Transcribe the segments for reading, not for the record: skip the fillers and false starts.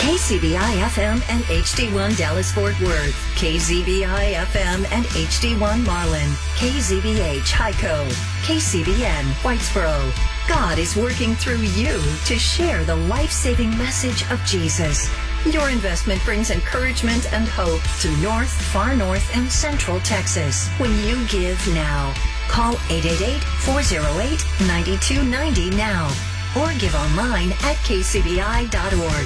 KCBI FM and HD1 Dallas-Fort Worth, KZBI FM and HD1 Marlin, KZBH Hyco, KCBN Whitesboro. God is working through you to share the life-saving message of Jesus. Your investment brings encouragement and hope to North, Far North, and Central Texas. When you give now, call 888-408-9290 now or give online at kcbi.org.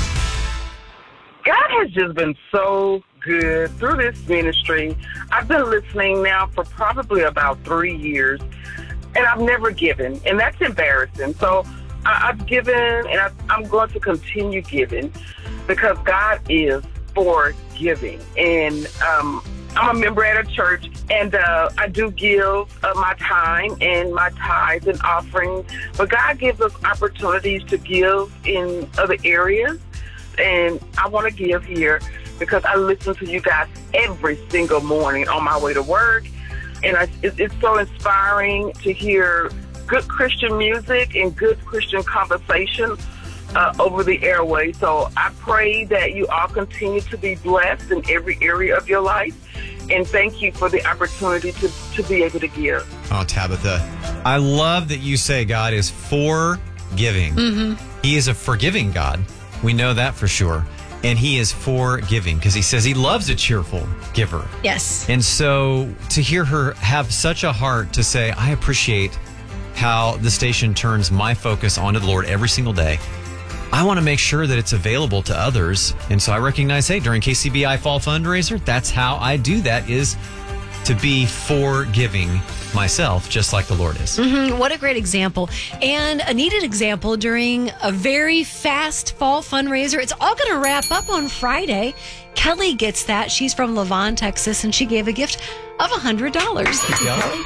God has just been so good through this ministry. I've been listening now for probably about 3 years, and I've never given, and that's embarrassing. So I've given, and I'm going to continue giving because God is for giving. And I'm a member at a church, and I do give my time and my tithes and offerings. But God gives us opportunities to give in other areas. And I want to give here because I listen to you guys every single morning on my way to work. And it's so inspiring to hear good Christian music and good Christian conversation over the airways. So I pray that you all continue to be blessed in every area of your life. And thank you for the opportunity to be able to give. Oh, Tabitha, I love that you say God is for giving. Mm-hmm. He is a forgiving God. We know that for sure. And he is for giving because he says he loves a cheerful giver. Yes. And so to hear her have such a heart to say, I appreciate how the station turns my focus onto the Lord every single day. I want to make sure that it's available to others. And so I recognize, hey, during KCBI Fall Fundraiser, that's how I do that, is to be for giving myself, just like the Lord is. Mm-hmm. What a great example. And a needed example during a very fast fall fundraiser. It's all going to wrap up on Friday. Kelly gets that. She's from Lavon, Texas, and she gave a gift of $100. Thank you, Kelly.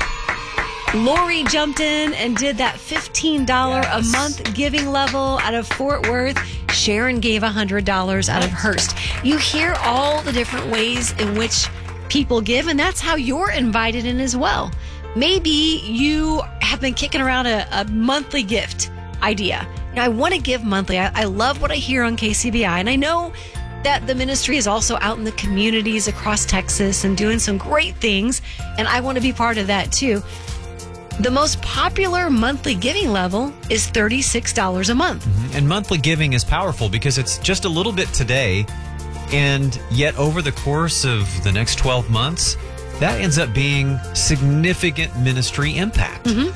Lori jumped in and did that $15 a month giving level out of Fort Worth. Sharon gave $100 out of Hearst. You hear all the different ways in which people give, and that's how you're invited in as well. Maybe you have been kicking around a monthly gift idea. You know, I want to give monthly. I love what I hear on KCBI, and I know that the ministry is also out in the communities across Texas and doing some great things, and I want to be part of that too. The most popular monthly giving level is $36 a month. Mm-hmm. And monthly giving is powerful because it's just a little bit today, and yet over the course of the next 12 months, that ends up being significant ministry impact. Mm-hmm.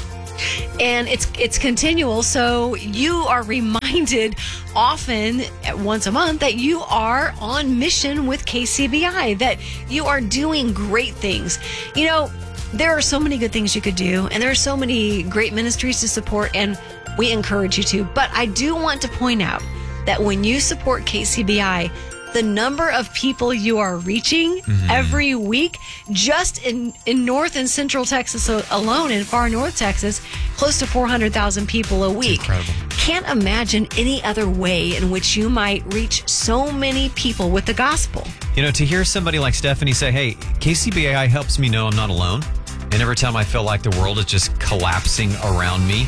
And it's continual, so you are reminded often once a month that you are on mission with KCBI, that you are doing great things. You know, there are so many good things you could do, and there are so many great ministries to support, and we encourage you to. But I do want to point out that when you support KCBI, the number of people you are reaching every week, just in North and Central Texas alone, in Far North Texas, close to 400,000 people a week. Incredible. Can't imagine any other way in which you might reach so many people with the gospel. You know, to hear somebody like Stephanie say, hey, KCBI helps me know I'm not alone. And every time I feel like the world is just collapsing around me,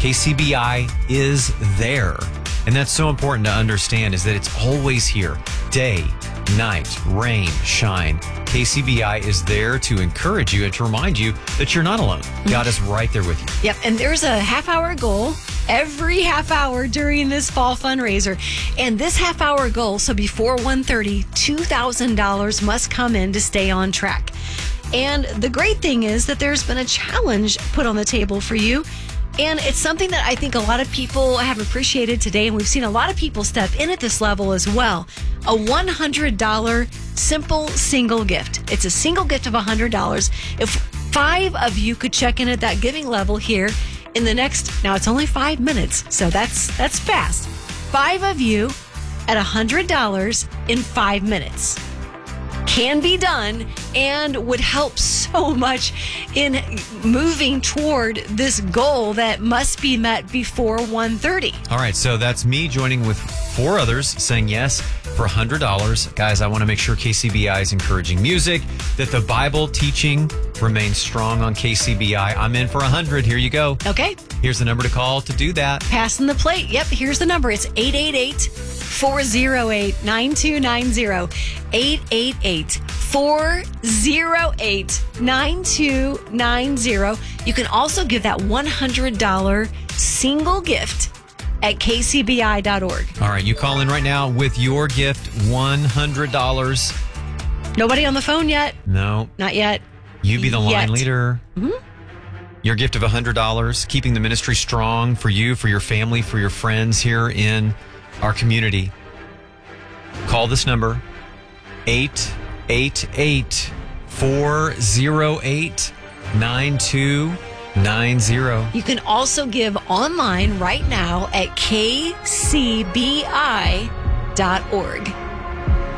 KCBI is there. And that's so important to understand, is that it's always here. Day, night, rain, shine. KCBI is there to encourage you and to remind you that you're not alone. God is right there with you. Yep, and there's a half-hour goal every half hour during this fall fundraiser. And this half-hour goal, so before 1:30, $2,000 must come in to stay on track. And the great thing is that there's been a challenge put on the table for you. And it's something that I think a lot of people have appreciated today, and we've seen a lot of people step in at this level as well. A $100 simple single gift. It's a single gift of $100. If 5 of you could check in at that giving level here in the next, now it's only 5 minutes, so that's fast. 5 of you at $100 in 5 minutes. Can be done and would help so much in moving toward this goal that must be met before 1:30. All right, so that's me joining with 4 others saying yes for $100. Guys, I want to make sure KCBI is encouraging music, that the Bible teaching remains strong on KCBI. I'm in for 100. Here you go. Okay. Here's the number to call to do that. Passing the plate. Yep, here's the number. It's 888 888-408-9290. 888-408-9290. You can also give that $100 single gift at kcbi.org. All right, you call in right now with your gift, $100. Nobody on the phone yet? No. Not yet. You be the line Yet. leader. Mm-hmm. Your gift of $100, keeping the ministry strong for you, for your family, for your friends here in our community. Call this number, 888-408-9290. You can also give online right now at kcbi.org.